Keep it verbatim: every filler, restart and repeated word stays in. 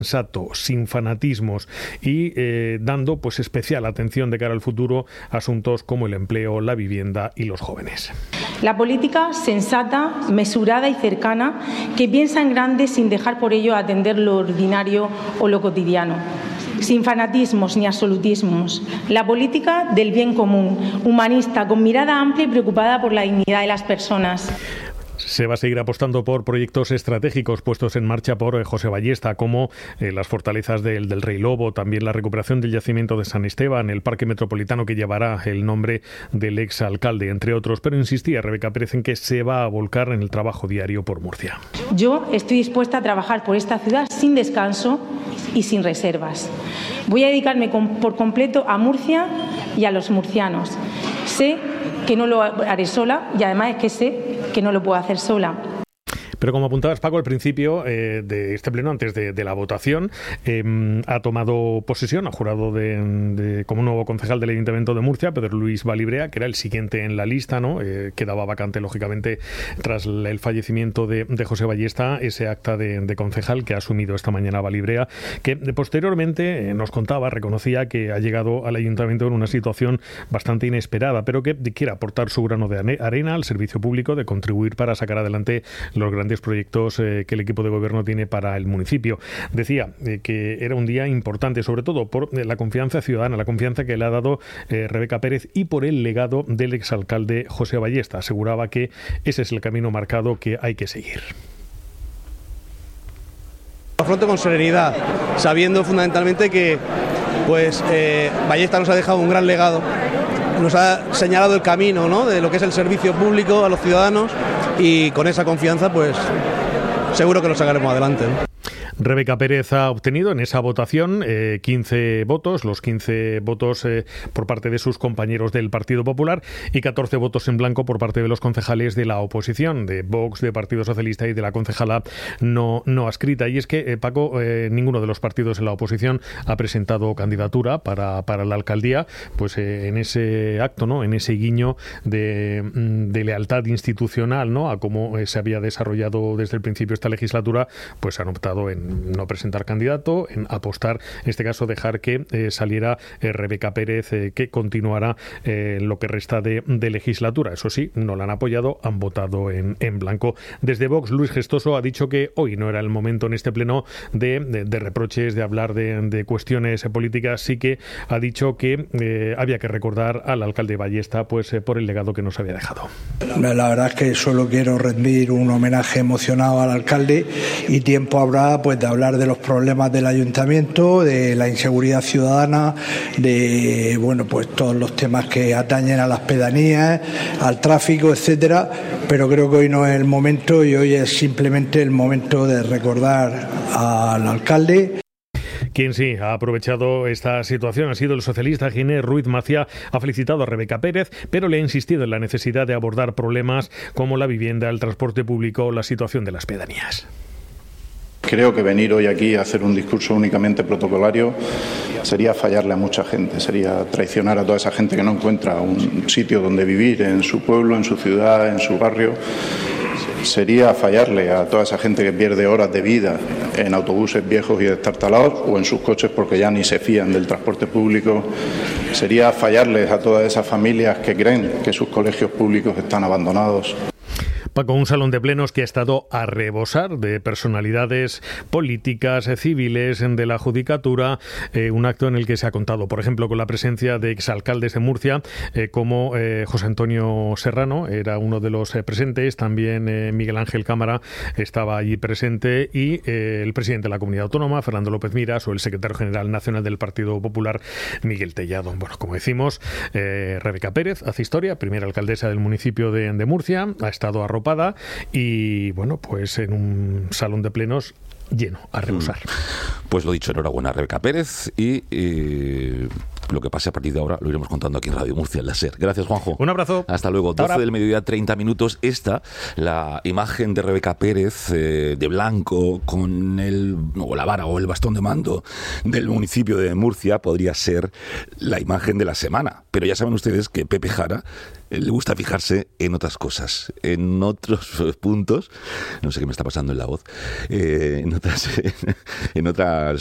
sensato, sin fanatismos y eh, dando pues especial atención de cara al futuro a asuntos como el empleo, la vivienda y los jóvenes. La política sensata, mesurada y cercana, que piensa en grande sin dejar por ello atender lo ordinario o lo cotidiano. Sin fanatismos ni absolutismos. La política del bien común, humanista, con mirada amplia y preocupada por la dignidad de las personas. Se va a seguir apostando por proyectos estratégicos puestos en marcha por José Ballesta, como eh, las fortalezas del, del Rey Lobo, también la recuperación del yacimiento de San Esteban, el parque metropolitano que llevará el nombre del exalcalde, entre otros. Pero insistía Rebeca Pérez en que se va a volcar en el trabajo diario por Murcia. Yo estoy dispuesta a trabajar por esta ciudad sin descanso y sin reservas. Voy a dedicarme con, por completo a Murcia y a los murcianos. Sé que no lo haré sola y además es que sé que no lo puedo hacer sola. Pero como apuntabas, Paco, al principio eh, de este pleno, antes de, de la votación, eh, ha tomado posesión, ha jurado de, de, como nuevo concejal del Ayuntamiento de Murcia, Pedro Luis Balibrea, que era el siguiente en la lista, ¿no? Eh, quedaba vacante, lógicamente, tras el fallecimiento de, de José Ballesta, ese acta de, de concejal que ha asumido esta mañana Balibrea, que posteriormente eh, nos contaba, reconocía que ha llegado al Ayuntamiento en una situación bastante inesperada, pero que quiere aportar su grano de arena al servicio público, de contribuir para sacar adelante los grandes proyectos eh, que el equipo de gobierno tiene para el municipio. Decía eh, que era un día importante, sobre todo por eh, la confianza ciudadana, la confianza que le ha dado eh, Rebeca Pérez y por el legado del exalcalde José Ballesta. Aseguraba que ese es el camino marcado que hay que seguir. Afronto con serenidad, sabiendo fundamentalmente que pues eh, Ballesta nos ha dejado un gran legado, nos ha señalado el camino, ¿no?, de lo que es el servicio público a los ciudadanos, y con esa confianza pues seguro que lo sacaremos adelante, ¿no? Rebeca Pérez ha obtenido en esa votación eh, quince votos, los quince votos eh, por parte de sus compañeros del Partido Popular y catorce votos en blanco por parte de los concejales de la oposición, de Vox, de Partido Socialista y de la concejala no, no adscrita. Y es que, eh, Paco, eh, ninguno de los partidos en la oposición ha presentado candidatura para, para la alcaldía, pues eh, en ese acto, ¿no?, en ese guiño de, de lealtad institucional, ¿no?, a cómo eh, se había desarrollado desde el principio esta legislatura, pues han optado en no presentar candidato, en apostar, en este caso dejar que eh, saliera eh, Rebeca Pérez, eh, que continuará eh, lo que resta de, de legislatura. Eso sí, no la han apoyado, han votado en, en blanco. Desde Vox, Luis Gestoso ha dicho que hoy no era el momento en este pleno de, de, de reproches, de hablar de, de cuestiones políticas. Sí que ha dicho que eh, había que recordar al alcalde Ballesta pues eh, por el legado que nos había dejado. La verdad es que solo quiero rendir un homenaje emocionado al alcalde, y tiempo habrá pues de hablar de los problemas del ayuntamiento, de la inseguridad ciudadana, de bueno pues todos los temas que atañen a las pedanías, al tráfico, etcétera. Pero creo que hoy no es el momento, y hoy es simplemente el momento de recordar al alcalde. Quien sí ha aprovechado esta situación ha sido el socialista Ginés Ruiz Macía. Ha felicitado a Rebeca Pérez, pero le ha insistido en la necesidad de abordar problemas como la vivienda, el transporte público o la situación de las pedanías. Creo que venir hoy aquí a hacer un discurso únicamente protocolario sería fallarle a mucha gente, sería traicionar a toda esa gente que no encuentra un sitio donde vivir en su pueblo, en su ciudad, en su barrio. Sería fallarle a toda esa gente que pierde horas de vida en autobuses viejos y destartalados o en sus coches porque ya ni se fían del transporte público. Sería fallarles a todas esas familias que creen que sus colegios públicos están abandonados. Paco, un salón de plenos que ha estado a rebosar de personalidades políticas, civiles, de la judicatura, eh, un acto en el que se ha contado, por ejemplo, con la presencia de exalcaldes de Murcia, eh, como eh, José Antonio Serrano, era uno de los eh, presentes, también eh, Miguel Ángel Cámara estaba allí presente, y eh, el presidente de la Comunidad Autónoma, Fernando López Miras, o el secretario general nacional del Partido Popular, Miguel Tellado. Bueno, como decimos, eh, Rebeca Pérez hace historia, primera alcaldesa del municipio de, de Murcia, ha estado arropada y, bueno, pues en un salón de plenos lleno, a rebosar. Pues lo dicho, enhorabuena a Rebeca Pérez y, y lo que pase a partir de ahora lo iremos contando aquí en Radio Murcia, en la SER. Gracias, Juanjo. Un abrazo. Hasta luego. doce del mediodía, treinta minutos. Esta, la imagen de Rebeca Pérez, eh, de blanco, con el, o la vara o el bastón de mando del municipio de Murcia, podría ser la imagen de la semana. Pero ya saben ustedes que Pepe Jara eh, le gusta fijarse en otras cosas, en otros puntos. No sé qué me está pasando en la voz. Eh, en otras, en otras